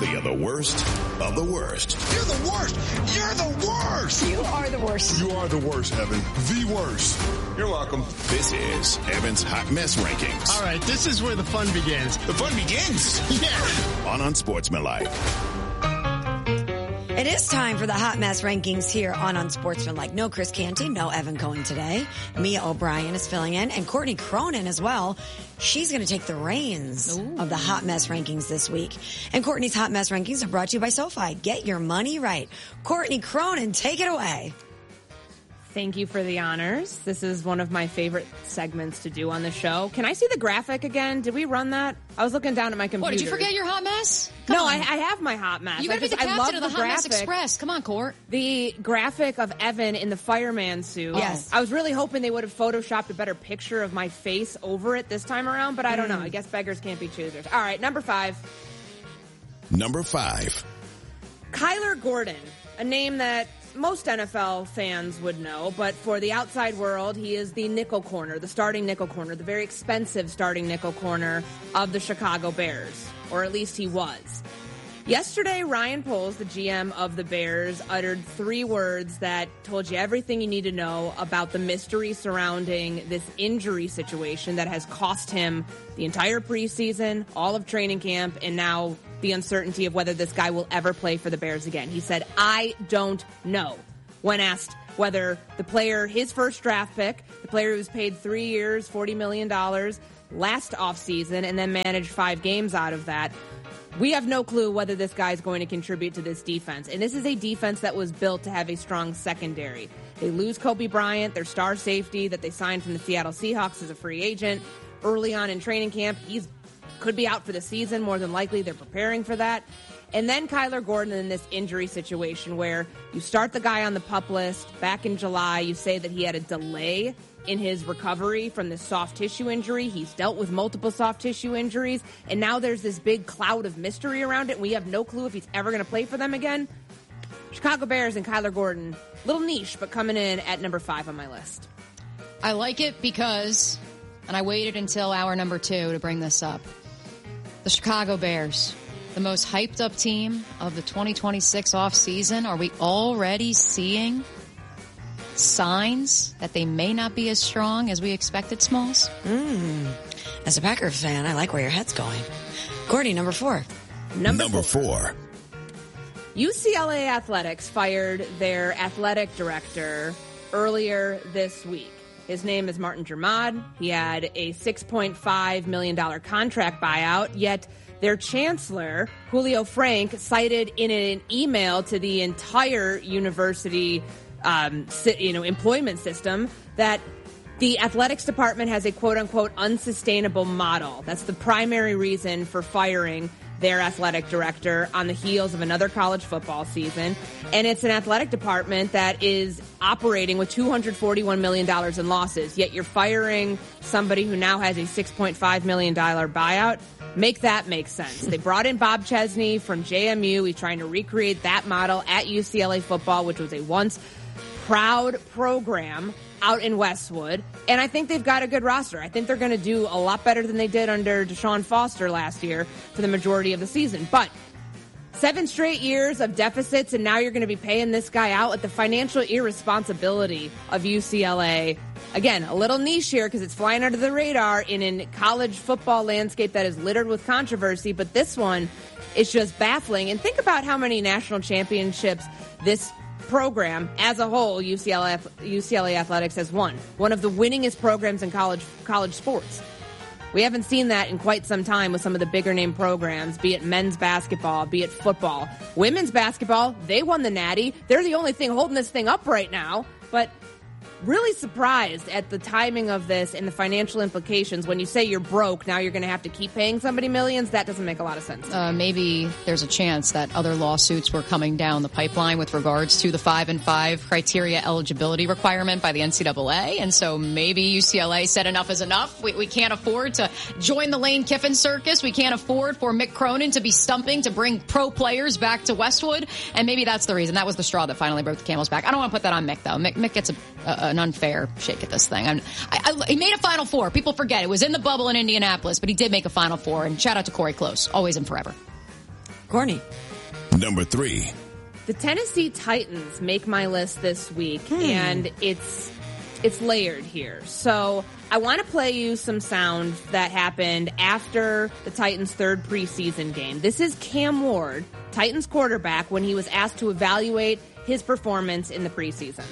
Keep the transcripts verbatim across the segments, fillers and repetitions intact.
They are the worst of the worst. You're the worst. You're the worst. You are the worst. You are the worst, Evan. The worst. You're welcome. This is Evan's Hot Mess Rankings. All right, this is where the fun begins. The fun begins. Yeah. On Unsportsmanlike. It is time for the Hot Mess Rankings here on Unsportsmanlike. No Chris Canty, no Evan Cohen today. Mia O'Brien is filling in, and Courtney Cronin as well. She's going to take the reins Ooh. of the Hot Mess Rankings this week. And Courtney's Hot Mess Rankings are brought to you by SoFi. Get your money right. Courtney Cronin, take it away. Thank you for the honors. This is one of my favorite segments to do on the show. Can I see the graphic again? Did we run that? I was looking down at my computer. What, did you forget your hot mess? Come no, on. I, I have my hot mess. You gotta be the I captain love of the, the Hot graphic. Mess Express. Come on, Court. The graphic of Evan in the fireman suit. Yes. I was really hoping they would have photoshopped a better picture of my face over it this time around, but I don't mm. know. I guess beggars can't be choosers. All right, number five. Number five. Kyler Gordon, a name that most N F L fans would know, but for the outside world, he is the nickel corner, the starting nickel corner, the very expensive starting nickel corner of the Chicago Bears, or at least he was. Yesterday, Ryan Poles, the G M of the Bears, uttered three words that told you everything you need to know about the mystery surrounding this injury situation that has cost him the entire preseason, all of training camp, and now the uncertainty of whether this guy will ever play for the Bears again. He said, I don't know, when asked whether the player, his first draft pick, the player who was paid three years, forty million dollars last offseason, and then managed five games out of that, we have no clue whether this guy is going to contribute to this defense. And this is a defense that was built to have a strong secondary. They lose Kobe Bryant, their star safety that they signed from the Seattle Seahawks as a free agent early on in training camp. He's could be out for the season, more than likely. They're preparing for that. And then Kyler Gordon in this injury situation where you start the guy on the PUP list back in July. You say that he had a delay in his recovery from this soft tissue injury. He's dealt with multiple soft tissue injuries, and now there's this big cloud of mystery around it, and we have no clue if he's ever going to play for them again. Chicago Bears and Kyler Gordon, little niche, but coming in at number five on my list. I like it because, and I waited until hour number two to bring this up, the Chicago Bears, the most hyped up team of the twenty twenty-six offseason. Are we already seeing signs that they may not be as strong as we expected, Smalls? Mm. As a Packers fan, I like where your head's going. Courtney, number four. Number, number four. four. U C L A Athletics fired their athletic director earlier this week. His name is Martin Jermad. He had a six point five million dollars contract buyout, yet their chancellor, Julio Frank, cited in an email to the entire university um, you know, employment system that the athletics department has a quote-unquote unsustainable model. That's the primary reason for firing their athletic director on the heels of another college football season. And it's an athletic department that is operating with two hundred forty-one million dollars in losses, yet you're firing somebody who now has a six point five million dollars buyout. Make that make sense. They brought in Bob Chesney from J M U. He's trying to recreate that model at U C L A football, which was a once proud program out in Westwood, and I think they've got a good roster. I think they're going to do a lot better than they did under Deshaun Foster last year for the majority of the season. But seven straight years of deficits, and now you're going to be paying this guy out at the financial irresponsibility of U C L A. Again, a little niche here because it's flying under the radar in a college football landscape that is littered with controversy, but this one is just baffling. And think about how many national championships this program as a whole, U C L A, U C L A Athletics has won. One of the winningest programs in college college sports. We haven't seen that in quite some time with some of the bigger name programs, be it men's basketball, be it football. Women's basketball, they won the Natty. They're the only thing holding this thing up right now. But really surprised at the timing of this and the financial implications. When you say you're broke, now you're going to have to keep paying somebody millions. That doesn't make a lot of sense. Uh, maybe there's a chance that other lawsuits were coming down the pipeline with regards to the five and five criteria eligibility requirement by the N C double A. And so maybe U C L A said enough is enough. We, we can't afford to join the Lane Kiffin circus. We can't afford for Mick Cronin to be stumping to bring pro players back to Westwood. And maybe that's the reason. That was the straw that finally broke the camel's back. I don't want to put that on Mick, though. Mick, Mick gets a, a, an unfair shake at this thing. I, I, he made a Final Four. People forget. It was in the bubble in Indianapolis, but he did make a Final Four. And shout out to Corey Close. Always and forever. Courtney. Number three. The Tennessee Titans make my list this week, Hmm. and it's it's layered here. So I want to play you some sound that happened after the Titans' third preseason game. This is Cam Ward, Titans quarterback, when he was asked to evaluate his performance in the preseason.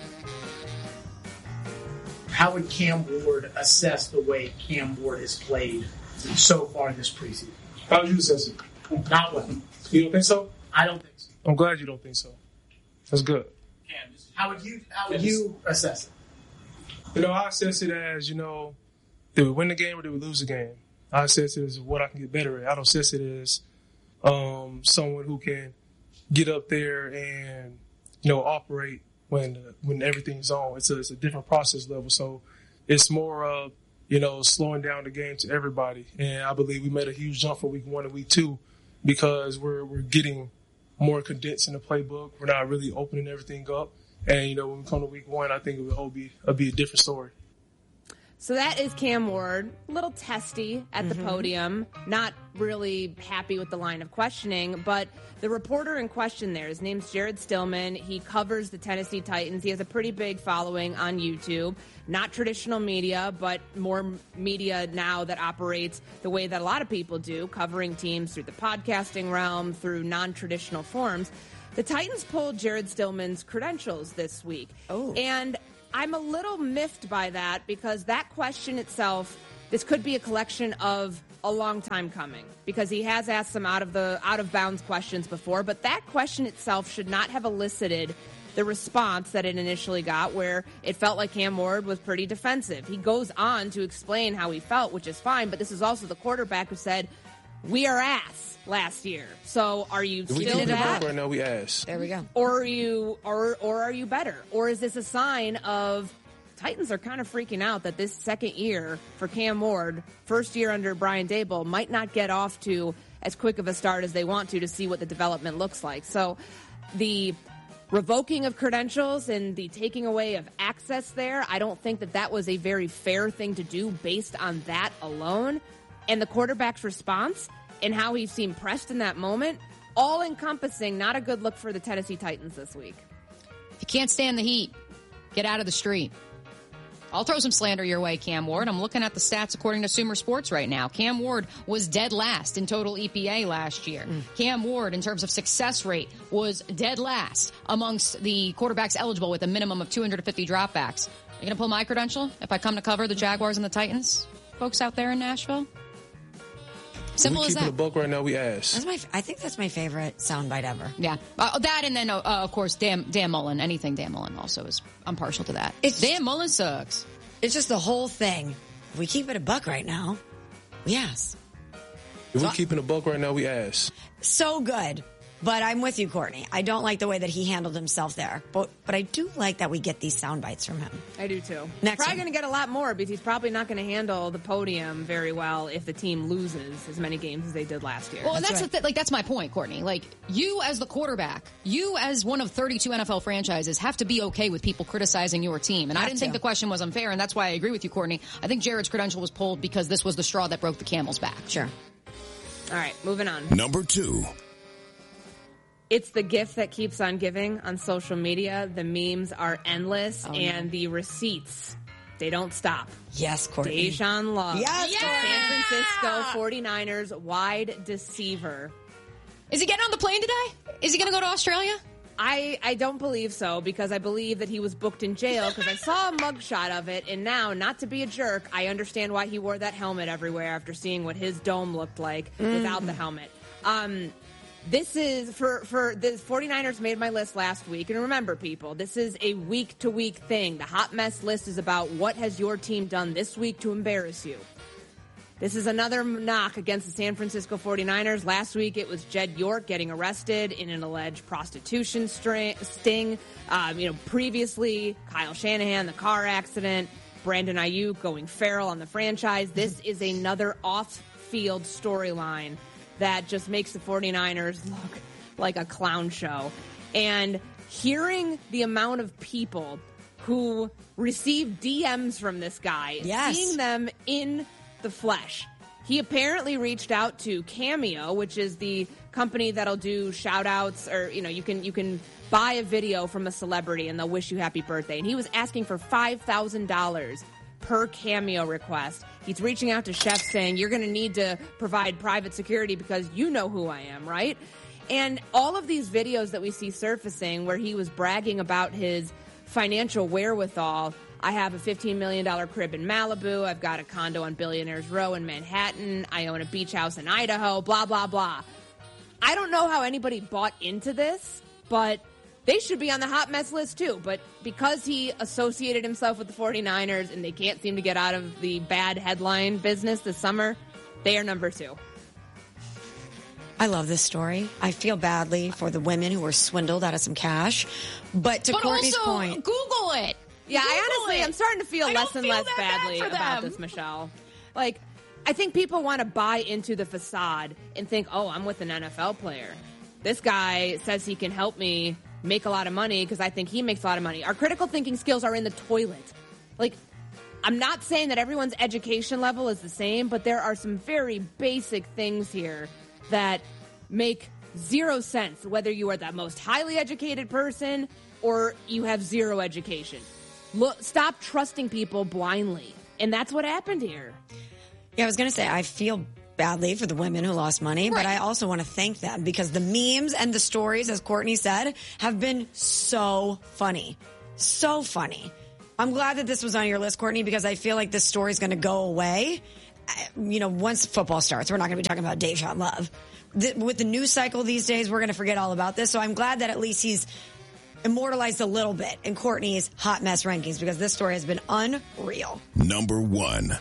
How would Cam Ward assess the way Cam Ward has played so far this preseason? How would you assess it? Not well. You don't think so? I don't think so. I'm glad you don't think so. That's good. Cam, how would you how would you assess it? You know, I assess it as, you know, did we win the game or did we lose the game? I assess it as what I can get better at. I don't assess it as um, someone who can get up there and, you know, operate when uh, when everything's on. It's a, it's a different process level. So it's more of, you know, slowing down the game to everybody. And I believe we made a huge jump for week one and week two because we're we're getting more condensed in the playbook. We're not really opening everything up. And, you know, when we come to week one, I think it will be, it'll be a different story. So that is Cam Ward, a little testy at the mm-hmm. podium, not really happy with the line of questioning, but the reporter in question there, his name's Jared Stillman. He covers the Tennessee Titans. He has a pretty big following on YouTube. Not traditional media, but more media now that operates the way that a lot of people do, covering teams through the podcasting realm, through non-traditional forms. The Titans pulled Jared Stillman's credentials this week. Oh. And I'm a little miffed by that because that question itself, this could be a collection of a long time coming because he has asked some out of the out of bounds questions before, but that question itself should not have elicited the response that it initially got, where it felt like Cam Ward was pretty defensive. He goes on to explain how he felt, which is fine, but this is also the quarterback who said, "We are ass last year." So are you If we still keep it that? up right now, we ass. There we go. Or are you or or are you better? Or is this a sign of Titans are kind of freaking out that this second year for Cam Ward, first year under Brian Daboll, might not get off to as quick of a start as they want to to see what the development looks like. So the revoking of credentials and the taking away of access there, I don't think that that was a very fair thing to do based on that alone. And the quarterback's response and how he seemed pressed in that moment, all encompassing, not a good look for the Tennessee Titans this week. If you can't stand the heat, get out of the street. I'll throw some slander your way, Cam Ward. I'm looking at the stats according to Sumer Sports right now. Cam Ward was dead last in total E P A last year. Mm. Cam Ward, in terms of success rate, was dead last amongst the quarterbacks eligible with a minimum of two hundred fifty dropbacks. You going to pull my credential if I come to cover the Jaguars and the Titans, folks out there in Nashville? Simple we as keeping that. The book right now, we ass. That's my. I think that's my favorite soundbite ever. Yeah, uh, that and then uh, of course Dan Dan Mullen. Anything Dan Mullen also is. I'm partial to that. It's, Dan Mullen sucks. It's just the whole thing. If we keep it a buck right now, we ass. If so, we keeping the book right now, we ass. So good. But I'm with you, Courtney. I don't like the way that he handled himself there. But but I do like that we get these sound bites from him. I do too. Next probably going to get a lot more because he's probably not going to handle the podium very well if the team loses as many games as they did last year. Well, and that's, that's right. the th- like that's my point, Courtney. Like you as the quarterback, you as one of thirty-two N F L franchises have to be okay with people criticizing your team. And I didn't to. think the question was unfair, and that's why I agree with you, Courtney. I think Jared's credential was pulled because this was the straw that broke the camel's back. Sure. All right, moving on. Number two. It's the gift that keeps on giving on social media. The memes are endless, oh, and no. the receipts, they don't stop. Yes, Courtney. Deshaun Love. Yes, yeah! San Francisco forty-niners wide deceiver. Is he getting on the plane today? Is he going to go to Australia? I, I don't believe so because I believe that he was booked in jail because I saw a mugshot of it, and now, not to be a jerk, I understand why he wore that helmet everywhere after seeing what his dome looked like mm. without the helmet. Um... This is, for, for the forty-niners made my list last week. And remember, people, this is a week-to-week thing. The Hot Mess list is about what has your team done this week to embarrass you. This is another knock against the San Francisco forty-niners. Last week, it was Jed York getting arrested in an alleged prostitution sting. Um, you know, previously, Kyle Shanahan, the car accident, Brandon Ayuk going feral on the franchise. This is another off-field storyline that just makes the forty-niners look like a clown show. And hearing the amount of people who receive D Ms from this guy, yes. seeing them in the flesh. He apparently reached out to Cameo, which is the company that'll do shout outs, or, you know, you can, you can buy a video from a celebrity and they'll wish you happy birthday. And he was asking for five thousand dollars per cameo request. He's reaching out to chefs saying, you're going to need to provide private security because you know who I am, right? And all of these videos that we see surfacing where he was bragging about his financial wherewithal. I have a fifteen million dollars crib in Malibu. I've got a condo on Billionaires Row in Manhattan. I own a beach house in Idaho, blah, blah, blah. I don't know how anybody bought into this, but they should be on the hot mess list too. But because he associated himself with the 49ers and they can't seem to get out of the bad headline business this summer, they are number two. I love this story. I feel badly for the women who were swindled out of some cash. But to but Courtney's also, point, Google it. Yeah, Google I honestly, it. I'm starting to feel I less don't and feel less that badly bad for about them. this, Michelle. Like, I think people want to buy into the facade and think, oh, I'm with an N F L player. This guy says he can help me make a lot of money because I think he makes a lot of money. Our critical thinking skills are in the toilet. Like, I'm not saying that everyone's education level is the same, but there are some very basic things here that make zero sense, whether you are the most highly educated person or you have zero education. Look, stop trusting people blindly. And that's what happened here. yeah, I was going to say, I feel badly for the women who lost money, Right. but I also want to thank them because the memes and the stories, as Courtney said, have been so funny. So funny. I'm glad that this was on your list, Courtney, because I feel like this story is going to go away. You know, once football starts, we're not going to be talking about Deshaun Love. The, with the news cycle these days, we're going to forget all about this. So I'm glad that at least he's immortalized a little bit in Courtney's hot mess rankings because this story has been unreal. Number one.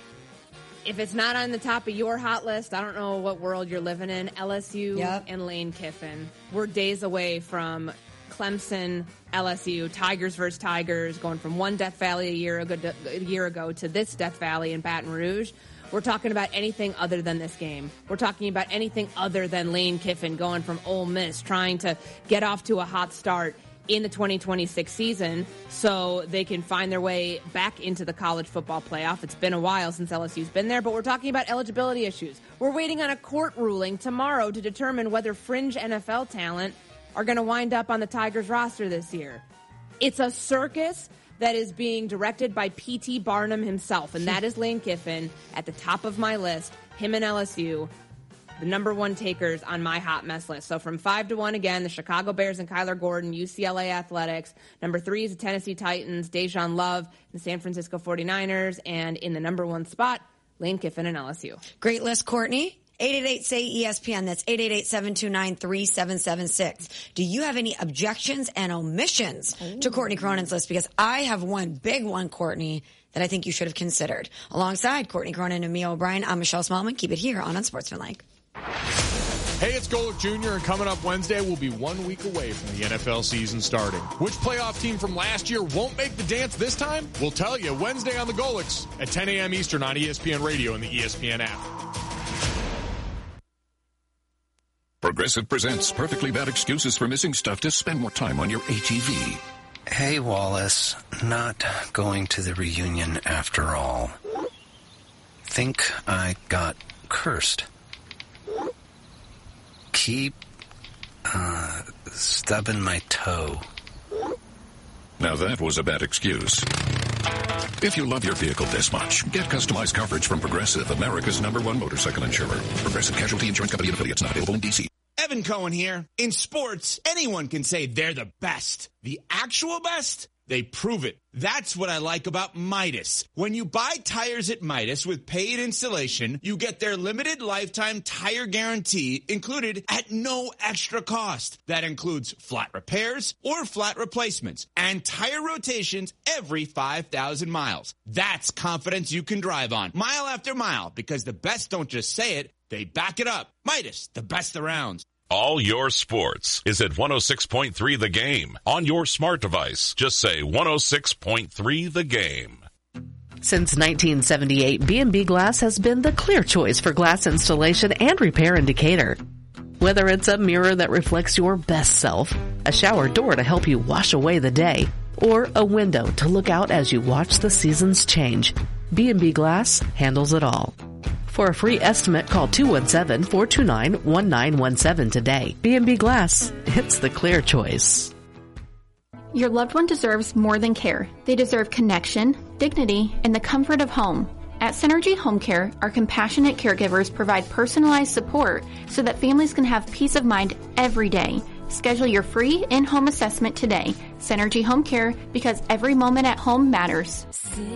If it's not on the top of your hot list, I don't know what world you're living in. L S U Yep. and Lane Kiffin. We're days away from Clemson, L S U, Tigers versus Tigers, going from one Death Valley a year ago to, a year ago to this Death Valley in Baton Rouge. We're talking about anything other than this game. We're talking about anything other than Lane Kiffin going from Ole Miss, trying to get off to a hot start in the twenty twenty-six season so they can find their way back into the college football playoff. It's been a while since L S U's been there, but we're talking about eligibility issues. We're waiting on a court ruling tomorrow to determine whether fringe N F L talent are going to wind up on the Tigers roster this year. It's a circus that is being directed by P T Barnum himself, and that is Lane Kiffin at the top of my list, him and L S U. The number one takers on my hot mess list. So from five to one again, the Chicago Bears and Kyler Gordon, U C L A Athletics. Number three is the Tennessee Titans, Deshaun Love, the San Francisco 49ers. And in the number one spot, Lane Kiffin and L S U. Great list, Courtney. eight eight eight, S A Y, E S P N. That's eight eight eight, seven two nine, three seven seven six. Do you have any objections and omissions Ooh. to Courtney Cronin's list? Because I have one big one, Courtney, that I think you should have considered. Alongside Courtney Cronin and Mia O'Brien, I'm Michelle Smallman. Keep it here on Unsportsmanlike. Hey, it's Golick Junior, and coming up Wednesday, we'll be one week away from the N F L season starting. Which playoff team from last year won't make the dance this time? We'll tell you Wednesday on the Golicks at ten a.m. Eastern on E S P N Radio and the E S P N app. Progressive presents Perfectly Bad Excuses for Missing Stuff to Spend More Time on Your A T V. Hey, Wallace. Not going to the reunion after all. Think I got cursed. Keep, uh, stubbing my toe. Now that was a bad excuse. If you love your vehicle this much, get customized coverage from Progressive, America's number one motorcycle insurer. Progressive Casualty Insurance Company and affiliates, not available in D C. Evan Cohen here. In sports, anyone can say they're the best. The actual best? They prove it. That's what I like about Midas. When you buy tires at Midas with paid installation, you get their limited lifetime tire guarantee included at no extra cost. That includes flat repairs or flat replacements and tire rotations every five thousand miles. That's confidence you can drive on mile after mile because the best don't just say it, they back it up. Midas, the best around. All your sports is at one oh six point three The Game. On your smart device, just say one oh six point three The Game. Since nineteen seventy-eight, B and B Glass has been the clear choice for glass installation and repair in Decatur. Whether it's a mirror that reflects your best self, a shower door to help you wash away the day, or a window to look out as you watch the seasons change, B and B Glass handles it all. For a free estimate, call two one seven, four two nine, one nine one seven today. B and B Glass, it's the clear choice. Your loved one deserves more than care. They deserve connection, dignity, and the comfort of home. At Synergy Home Care, our compassionate caregivers provide personalized support so that families can have peace of mind every day. Schedule your free in-home assessment today. Synergy Home Care, because every moment at home matters.